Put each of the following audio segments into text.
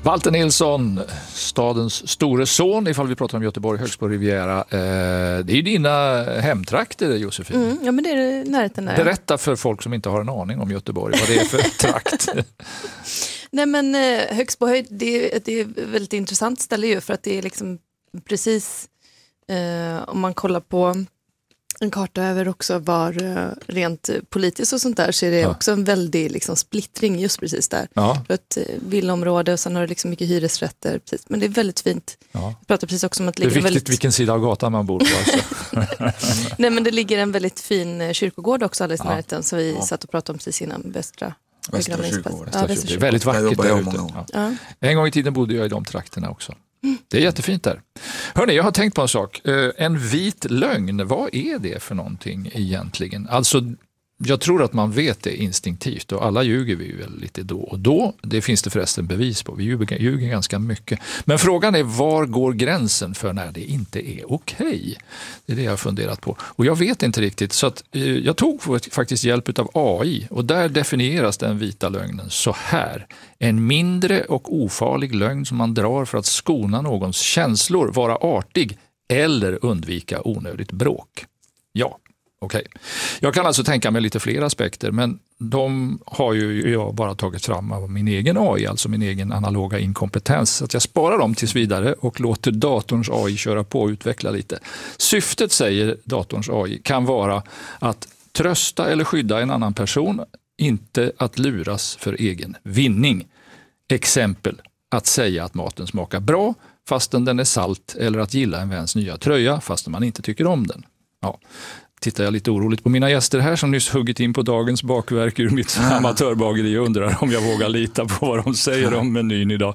Walter Nilsson, stadens store son, ifall vi pratar om Göteborg, Högsbo Riviera. Det är ju dina hemtrakter, Josefin. Ja, men det är närheten där. Berätta för folk som inte har en aning om Göteborg vad det är för trakt. Nej, men Högsbohöjd, det är ett väldigt intressant ställe ju, för att det är liksom precis, om man kollar på en karta över också var rent politiskt och sånt där, så är det också en väldig liksom splittring just precis där. Ja. Ett villaområde och sen har det liksom mycket hyresrätter. Precis. Men det är väldigt fint. Ja. Jag pratar precis också om att det ligger viktigt vilken sida av gatan man bor på. Alltså. Nej, men det ligger en väldigt fin kyrkogård också alldeles i närheten, som vi satt och pratade om precis innan Västra kyrkogård. Det är väldigt vackert där ute. En gång i tiden bodde jag i de trakterna också. Det är jättefint där. Hörrni, jag har tänkt på en sak. En vit lögn, vad är det för någonting egentligen? Alltså, jag tror att man vet det instinktivt, och alla ljuger vi ju lite då och då. Det finns det förresten bevis på. Vi ljuger ganska mycket. Men frågan är, var går gränsen för när det inte är okej? Det är det jag har funderat på. Och jag vet inte riktigt, så att jag tog faktiskt hjälp av AI, och där definieras den vita lögnen så här. En mindre och ofarlig lögn som man drar för att skona någons känslor, vara artig eller undvika onödigt bråk. Ja. Okej. Jag kan alltså tänka mig lite fler aspekter, men de har ju jag bara tagit fram av min egen AI, alltså min egen analoga inkompetens. Så att jag sparar dem tills vidare och låter datorns AI köra på och utveckla lite. Syftet, säger datorns AI, kan vara att trösta eller skydda en annan person, inte att luras för egen vinning. Exempel, att säga att maten smakar bra fastän den är salt, eller att gilla en väns nya tröja fastän man inte tycker om den. Ja. Tittar jag lite oroligt på mina gäster här som nyss huggit in på dagens bakverk ur mitt amatörbageri och undrar om jag vågar lita på vad de säger om menyn idag.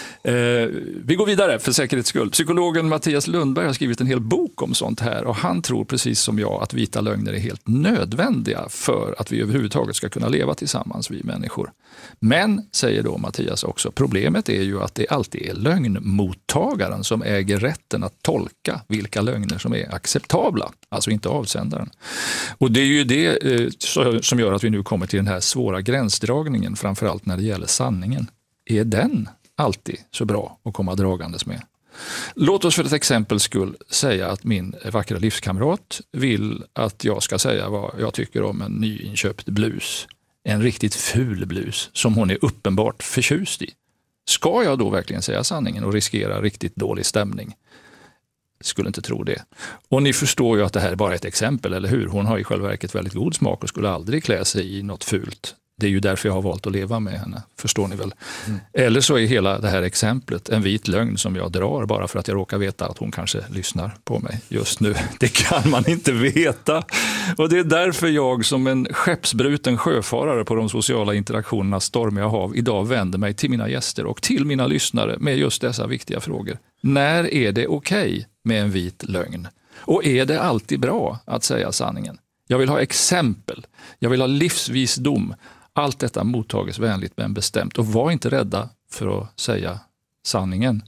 Vi går vidare för säkerhets skull. Psykologen Mattias Lundberg har skrivit en hel bok om sånt här, och han tror precis som jag att vita lögner är helt nödvändiga för att vi överhuvudtaget ska kunna leva tillsammans, vi människor. Men, säger då Mattias också, problemet är ju att det alltid är lögnmottagaren som äger rätten att tolka vilka lögner som är acceptabla, alltså inte avsändaren. Och det är ju det som gör att vi nu kommer till den här svåra gränsdragningen, framförallt när det gäller sanningen. Är den alltid så bra att komma dragandes med? Låt oss för ett exempel skull säga att min vackra livskamrat vill att jag ska säga vad jag tycker om en nyinköpt blus. En riktigt ful blus som hon är uppenbart förtjust i. Ska jag då verkligen säga sanningen och riskera riktigt dålig stämning? Skulle inte tro det. Och ni förstår ju att det här är bara ett exempel, eller hur? Hon har i själva verket väldigt god smak och skulle aldrig klä sig i något fult. Det är ju därför jag har valt att leva med henne, förstår ni väl? Eller så är hela det här exemplet en vit lögn som jag drar bara för att jag råkar veta att hon kanske lyssnar på mig just nu. Det kan man inte veta. Och det är därför jag som en skeppsbruten sjöfarare på de sociala interaktionernas stormiga hav idag vänder mig till mina gäster och till mina lyssnare med just dessa viktiga frågor. När är det okej med en vit lögn? Och är det alltid bra att säga sanningen? Jag vill ha exempel. Jag vill ha livsvisdom. Allt detta mottages vänligt men bestämt. Och var inte rädda för att säga sanningen.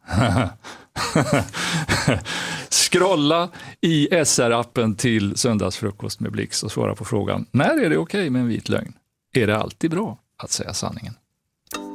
Scrolla i SR-appen till Söndagsfrukost med Blix och svara på frågan: när är det okej med en vit lögn? Är det alltid bra att säga sanningen?